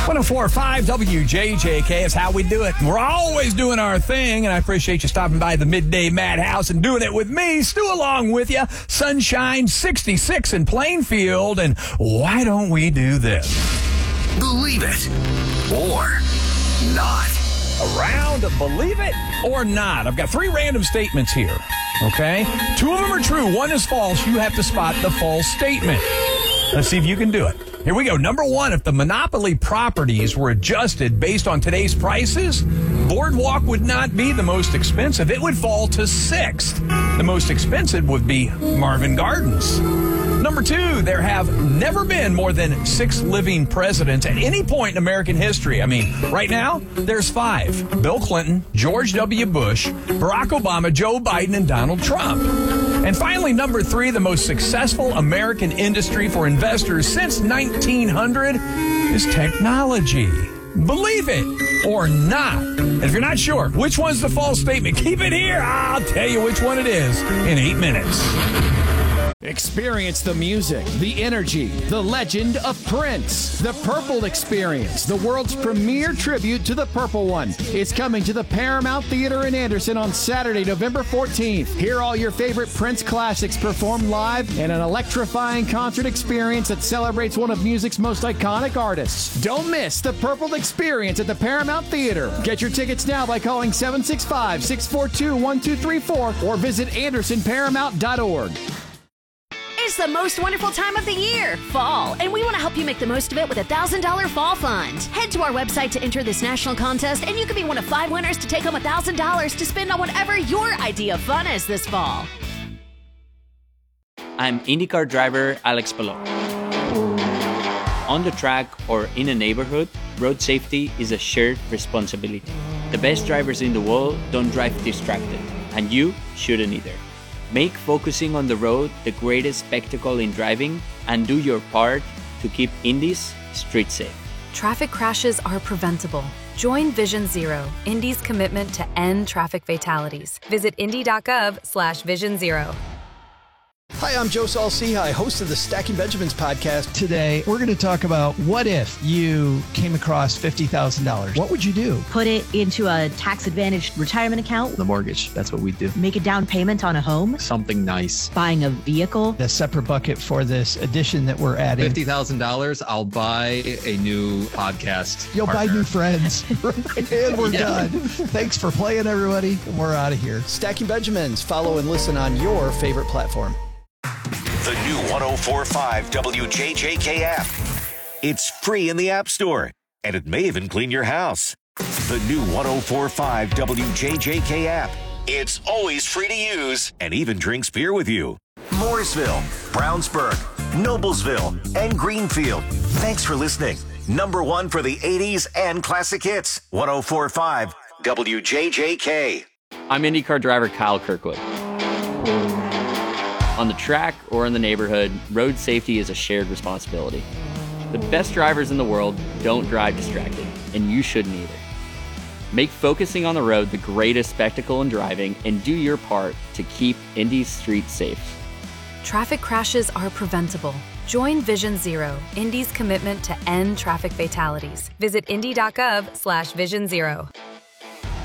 104.5 WJJK is how we do it. We're always doing our thing, and I appreciate you stopping by the Midday Madhouse and doing it with me. Stu along with you. Sunshine 66 in Plainfield, and why don't we do this? Believe it or not. A round of Believe It or Not. I've got 3 random statements here, okay? 2 of them are true. 1 is false. You have to spot the false statement. Let's see if you can do it. Here we go. Number 1, if the Monopoly properties were adjusted based on today's prices, Boardwalk would not be the most expensive. It would fall to 6th. The most expensive would be Marvin Gardens. Number 2, there have never been more than 6 living presidents at any point in American history. I mean, right now, there's 5. Bill Clinton, George W. Bush, Barack Obama, Joe Biden, and Donald Trump. And finally, number 3, the most successful American industry for investors since 1900 is technology. Believe it or not. And if you're not sure which one's the false statement, keep it here. I'll tell you which one it is in 8 minutes. Experience the music, the energy, the legend of Prince. The Purple Experience, the world's premier tribute to the Purple One. It's coming to the Paramount Theater in Anderson on Saturday, November 14th. Hear all your favorite Prince classics performed live in an electrifying concert experience that celebrates one of music's most iconic artists. Don't miss the Purple Experience at the Paramount Theater. Get your tickets now by calling 765-642-1234 or visit AndersonParamount.org. It's the most wonderful time of the year, fall, and we want to help you make the most of it with a $1,000 fall fund. Head to our website to enter this national contest, and you could be one of 5 winners to take home $1,000 to spend on whatever your idea of fun is this fall. I'm IndyCar driver Alex Palou. On the track or in a neighborhood, road safety is a shared responsibility. The best drivers in the world don't drive distracted, and you shouldn't either. Make focusing on the road the greatest spectacle in driving and do your part to keep Indy's street safe. Traffic crashes are preventable. Join Vision Zero, Indy's commitment to end traffic fatalities. Visit indy.gov/Vision Zero. Hi, I'm Joe Saul-Sehy, host of the Stacking Benjamins podcast. Today, we're going to talk about what if you came across $50,000? What would you do? Put it into a tax-advantaged retirement account. The mortgage, that's what we do. Make a down payment on a home. Something nice. Buying a vehicle. A separate bucket for this addition that we're adding. $50,000, I'll buy a new podcast You'll partner. buy new friends. And we're done. Thanks for playing, everybody. And we're out of here. Stacking Benjamins. Follow and listen on your favorite platform. The new 104.5 WJJK app. It's free in the App Store, and it may even clean your house. The new 104.5 WJJK app. It's always free to use and even drinks beer with you. Morrisville, Brownsburg, Noblesville, and Greenfield. Thanks for listening. Number 1 for the 80s and classic hits. 104.5 WJJK. I'm IndyCar driver Kyle Kirkwood. On the track or in the neighborhood, road safety is a shared responsibility. The best drivers in the world don't drive distracted, and you shouldn't either. Make focusing on the road the greatest spectacle in driving and do your part to keep Indy's streets safe. Traffic crashes are preventable. Join Vision Zero, Indy's commitment to end traffic fatalities. Visit indy.gov/Vision Zero.